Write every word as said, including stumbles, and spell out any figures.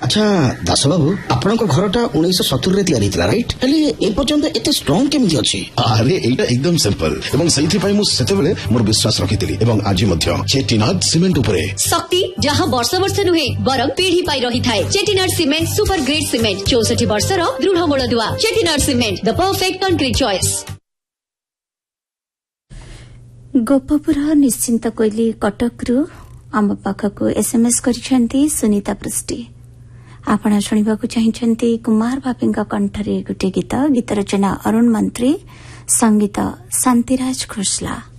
अच्छा दास बाबू आपण घरटा उन्नीस सत्तर रे तैयारी थिला राइट हेले ए पर्यंत एते स्ट्रांग केमिति अछि? अरे एटा एकदम सिंपल एवं सही पई मु सेते बेले मोर विश्वास रखितिली एवं आज मध्य चेटिनाड सीमेंट उपरे शक्ति जहां वर्ष वर्ष नुहे बरम पीढ़ी पाई रही थाए। Chettinad cement super grade cement चौसठ वर्षर दृढ़ मूलदुआ। Chettinad cement the perfect concrete choice. गोपपुर निश्चिंत कोइली कटकरू आम पाखक एसएमएस करिसेंती सुनीता पृष्टि। आपण शुणिबाकू चाहिए कुमार बापी कंठरे गोटे गीत गीत रचना अरुण मंत्री संगीत शांतिराज खोसला।